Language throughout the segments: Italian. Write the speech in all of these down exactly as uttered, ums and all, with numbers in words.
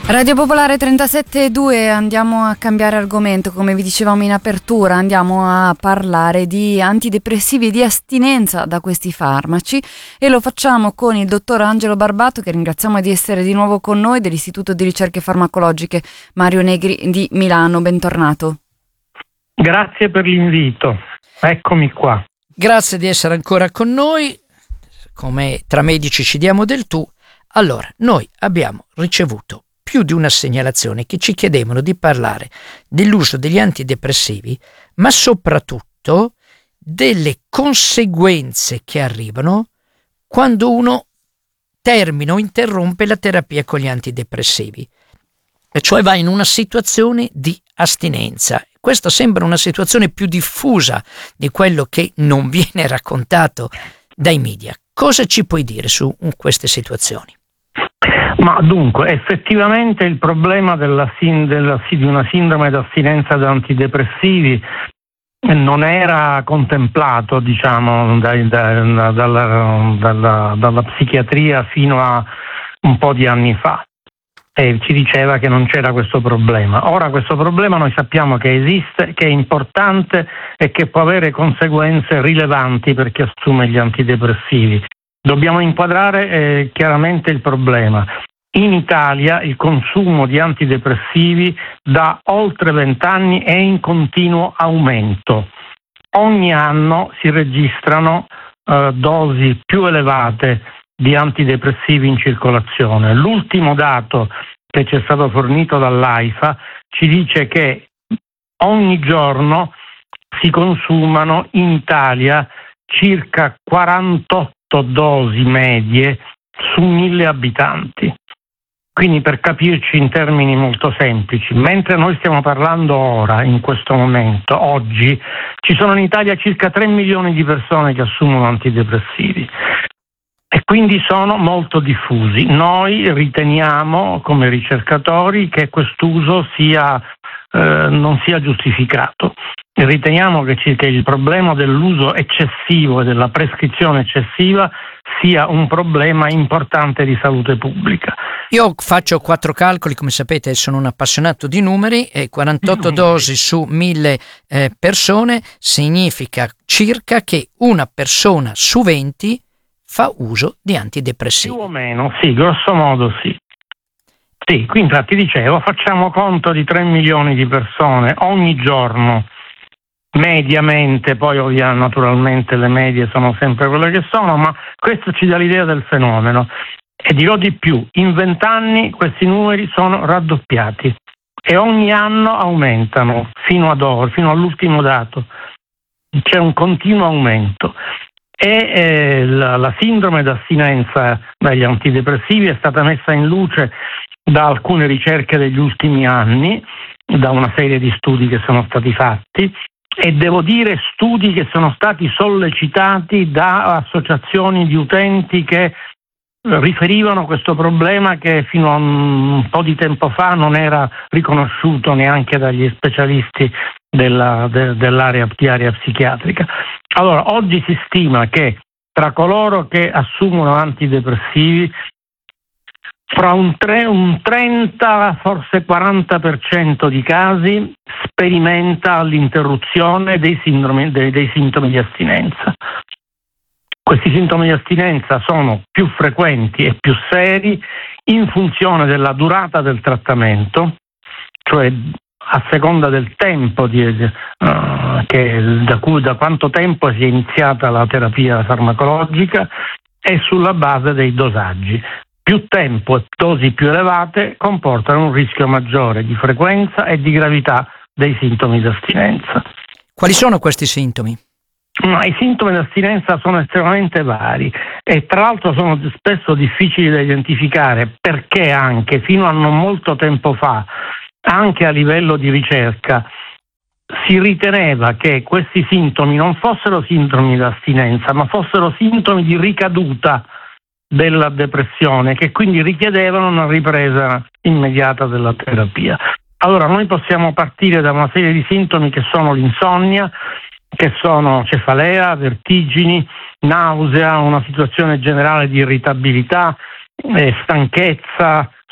Radio Popolare trentasette e due, andiamo a cambiare argomento, come vi dicevamo in apertura, andiamo a parlare di antidepressivi e di astinenza da questi farmaci e lo facciamo con il dottor Angelo Barbato, che ringraziamo di essere di nuovo con noi, dell'Istituto di Ricerche Farmacologiche Mario Negri di Milano. Bentornato. Grazie per l'invito, eccomi qua. Grazie di essere ancora con noi, come tra medici ci diamo del tu. Allora, noi abbiamo ricevuto più di una segnalazione che ci chiedevano di parlare dell'uso degli antidepressivi, ma soprattutto delle conseguenze che arrivano quando uno termina o interrompe la terapia con gli antidepressivi, e cioè va in una situazione di astinenza. Questa sembra una situazione più diffusa di quello che non viene raccontato dai media. Cosa ci puoi dire su queste situazioni? Ma dunque, effettivamente il problema della, della, di una sindrome d'astinenza da antidepressivi non era contemplato, diciamo, dai, da, dalla, dalla, dalla psichiatria fino a un po' di anni fa. E ci diceva che non c'era questo problema. Ora questo problema noi sappiamo che esiste, che è importante e che può avere conseguenze rilevanti per chi assume gli antidepressivi. Dobbiamo inquadrare eh, chiaramente il problema. In Italia il consumo di antidepressivi da oltre vent'anni è in continuo aumento. Ogni anno si registrano eh, dosi più elevate di antidepressivi in circolazione. L'ultimo dato che ci è stato fornito dall'AIFA ci dice che ogni giorno si consumano in Italia circa quarantotto dosi medie su mille abitanti. Quindi, per capirci in termini molto semplici, mentre noi stiamo parlando ora, in questo momento, oggi, ci sono in Italia circa tre milioni di persone che assumono antidepressivi e quindi sono molto diffusi. Noi riteniamo, come ricercatori, che quest'uso sia, eh, non sia giustificato. Riteniamo che, che il problema dell'uso eccessivo e della prescrizione eccessiva sia un problema importante di salute pubblica. Io faccio quattro calcoli, come sapete sono un appassionato di numeri, e quarantotto dosi su mille eh, persone significa circa che una persona su venti fa uso di antidepressivi. Più o meno, sì, grosso modo sì. Sì, qui infatti dicevo, facciamo conto di tre milioni di persone ogni giorno, mediamente, poi ovviamente naturalmente le medie sono sempre quelle che sono, ma questo ci dà l'idea del fenomeno. E dirò di più, in vent'anni questi numeri sono raddoppiati e ogni anno aumentano fino ad ora, fino all'ultimo dato. C'è un continuo aumento. E eh, la, la sindrome d'astinenza dagli antidepressivi è stata messa in luce da alcune ricerche degli ultimi anni, da una serie di studi che sono stati fatti, e devo dire studi che sono stati sollecitati da associazioni di utenti che riferivano questo problema che fino a un po' di tempo fa non era riconosciuto neanche dagli specialisti della, de, dell'area di area psichiatrica. Allora, oggi si stima che tra coloro che assumono antidepressivi, fra un, tre, un trenta, forse quaranta per cento di casi sperimenta l'interruzione dei, sindromi, dei, dei sintomi di astinenza. Questi sintomi di astinenza sono più frequenti e più seri in funzione della durata del trattamento, cioè a seconda del tempo di, uh, che, da, cui, da quanto tempo si è iniziata la terapia farmacologica e sulla base dei dosaggi. Più tempo e dosi più elevate comportano un rischio maggiore di frequenza e di gravità dei sintomi di astinenza. Quali sono questi sintomi? Ma i sintomi di astinenza sono estremamente vari e tra l'altro sono spesso difficili da identificare, perché anche fino a non molto tempo fa, anche a livello di ricerca, si riteneva che questi sintomi non fossero sintomi di astinenza, ma fossero sintomi di ricaduta della depressione, che quindi richiedevano una ripresa immediata della terapia. Allora, noi possiamo partire da una serie di sintomi che sono l'insonnia, che sono cefalea, vertigini, nausea, una situazione generale di irritabilità, eh, stanchezza,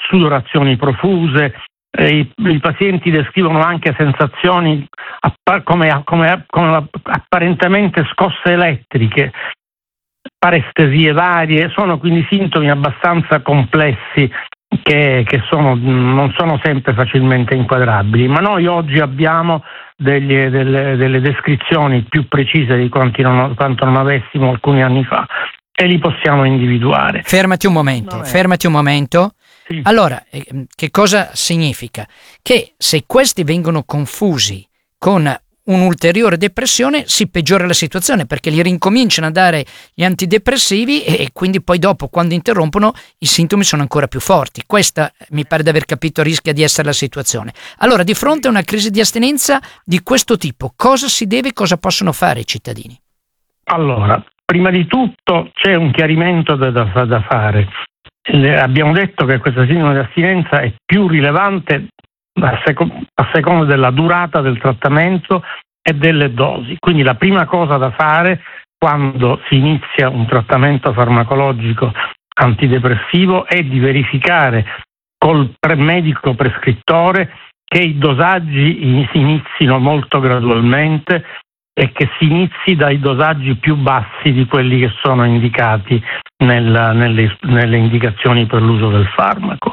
sudorazioni profuse. Eh, i, I pazienti descrivono anche sensazioni appa- come, come, come apparentemente scosse elettriche, parestesie varie. Sono quindi sintomi abbastanza complessi che, che sono, non sono sempre facilmente inquadrabili, ma noi oggi abbiamo degli, delle, delle descrizioni più precise di quanti non, quanto non avessimo alcuni anni fa, e li possiamo individuare. Fermati un momento, Vabbè. fermati un momento. Sì. Allora, eh, che cosa significa? Che se questi vengono confusi con un'ulteriore depressione si peggiora la situazione, perché li rincominciano a dare gli antidepressivi e quindi poi dopo, quando interrompono, i sintomi sono ancora più forti. Questa, mi pare di aver capito, rischia di essere la situazione. Allora, di fronte a una crisi di astinenza di questo tipo, cosa si deve, cosa possono fare i cittadini? Allora, prima di tutto c'è un chiarimento da, da, da fare. Le, abbiamo detto che questa sindrome di astinenza è più rilevante a, seco- a seconda della durata del trattamento e delle dosi. Quindi la prima cosa da fare quando si inizia un trattamento farmacologico antidepressivo è di verificare col pre- medico prescrittore che i dosaggi si inizino molto gradualmente e che si inizi dai dosaggi più bassi di quelli che sono indicati nel, nelle, nelle indicazioni per l'uso del farmaco,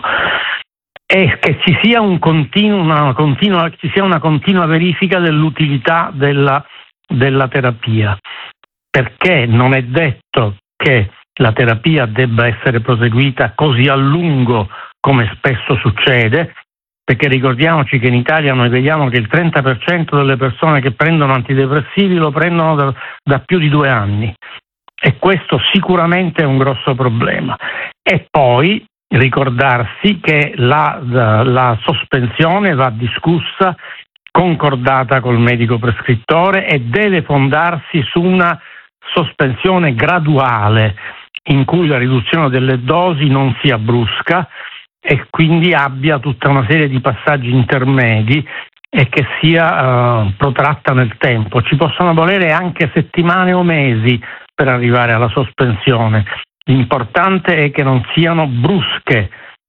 e che ci sia, un continuo, una, continua, ci sia una continua verifica dell'utilità della, della terapia, perché non è detto che la terapia debba essere proseguita così a lungo come spesso succede, perché ricordiamoci che in Italia noi vediamo che il trenta per cento delle persone che prendono antidepressivi lo prendono da, da più di due anni, e questo sicuramente è un grosso problema. E poi ricordarsi che la, la, la sospensione va discussa, concordata col medico prescrittore, e deve fondarsi su una sospensione graduale in cui la riduzione delle dosi non sia brusca e quindi abbia tutta una serie di passaggi intermedi e che sia uh, protratta nel tempo. Ci possono volere anche settimane o mesi per arrivare alla sospensione. L'importante è che non siano brusche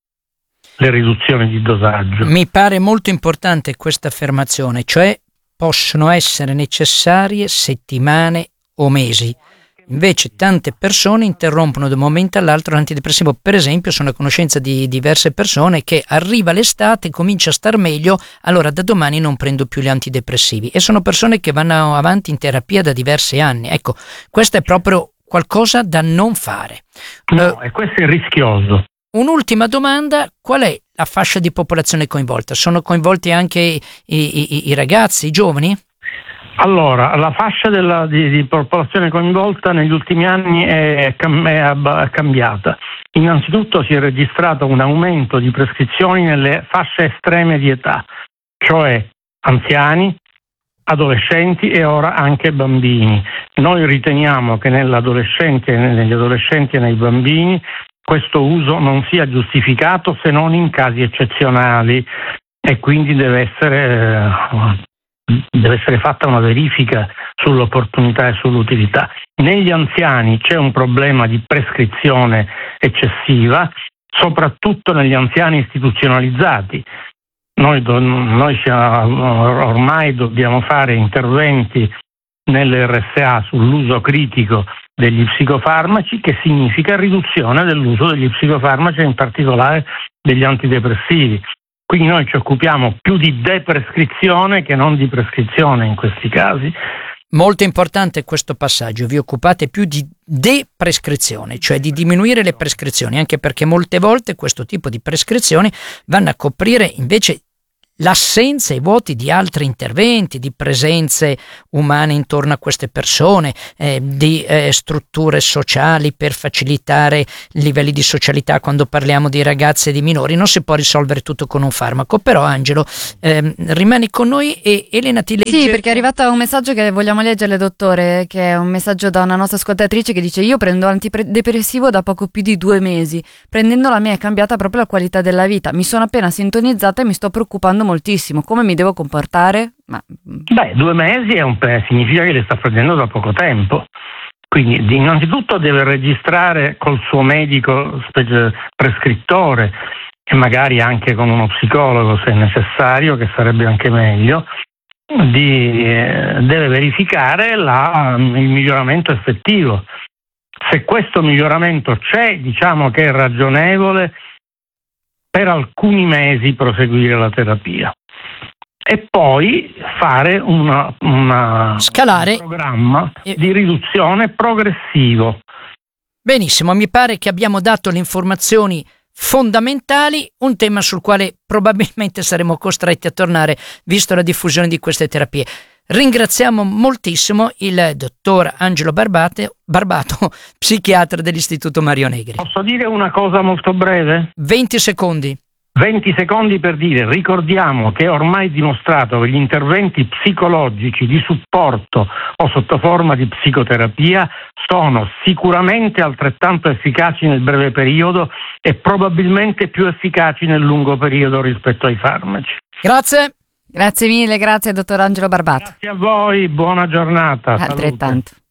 le riduzioni di dosaggio. Mi pare molto importante questa affermazione, cioè possono essere necessarie settimane o mesi. Invece tante persone interrompono da un momento all'altro l'antidepressivo. Per esempio, sono a conoscenza di diverse persone che arriva l'estate, comincia a star meglio, allora da domani non prendo più gli antidepressivi, e sono persone che vanno avanti in terapia da diversi anni. Ecco, questo è proprio qualcosa da non fare. No, uh, e questo è rischioso. Un'ultima domanda: qual è la fascia di popolazione coinvolta? Sono coinvolti anche i, i, i ragazzi, i giovani? Allora, la fascia della, di, di popolazione coinvolta negli ultimi anni è, è cambiata. Innanzitutto si è registrato un aumento di prescrizioni nelle fasce estreme di età, cioè anziani, adolescenti e ora anche bambini. Noi riteniamo che nell'adolescente, negli adolescenti e nei bambini questo uso non sia giustificato se non in casi eccezionali, e quindi deve essere... Eh, deve essere fatta una verifica sull'opportunità e sull'utilità. Negli anziani c'è un problema di prescrizione eccessiva, soprattutto negli anziani istituzionalizzati. Noi, do, noi ormai dobbiamo fare interventi nell'R S A sull'uso critico degli psicofarmaci, che significa riduzione dell'uso degli psicofarmaci, in particolare degli antidepressivi. Quindi noi ci occupiamo più di deprescrizione che non di prescrizione in questi casi. Molto importante questo passaggio, vi occupate più di deprescrizione, cioè di diminuire le prescrizioni, anche perché molte volte questo tipo di prescrizioni vanno a coprire invece l'assenza e i vuoti di altri interventi, di presenze umane intorno a queste persone, eh, di eh, strutture sociali per facilitare livelli di socialità. Quando parliamo di ragazzi e di minori non si può risolvere tutto con un farmaco. Però Angelo, eh, rimani con noi e Elena ti legge. Sì, perché è arrivato un messaggio che vogliamo leggere, dottore, che è un messaggio da una nostra ascoltatrice che dice: io prendo antidepressivo da poco più di due mesi, prendendo la mia è cambiata proprio la qualità della vita, mi sono appena sintonizzata e mi sto preoccupando moltissimo, come mi devo comportare? Ma... Beh, due mesi è un, significa che le sta prendendo da poco tempo, quindi innanzitutto deve registrare col suo medico prescrittore e magari anche con uno psicologo se necessario, che sarebbe anche meglio, di, eh, deve verificare la, il miglioramento effettivo. Se questo miglioramento c'è, diciamo che è ragionevole per alcuni mesi proseguire la terapia e poi fare una, una scalare un programma di riduzione progressivo. Benissimo, mi pare che abbiamo dato le informazioni fondamentali, un tema sul quale probabilmente saremo costretti a tornare visto la diffusione di queste terapie. Ringraziamo moltissimo il dottor Angelo Barbate, Barbato, psichiatra dell'Istituto Mario Negri. Posso dire una cosa molto breve? venti secondi. venti secondi per dire, ricordiamo che è ormai dimostrato che gli interventi psicologici di supporto o sotto forma di psicoterapia sono sicuramente altrettanto efficaci nel breve periodo e probabilmente più efficaci nel lungo periodo rispetto ai farmaci. Grazie. Grazie mille, grazie dottor Angelo Barbato. Grazie a voi, buona giornata. Altrettanto. Salute.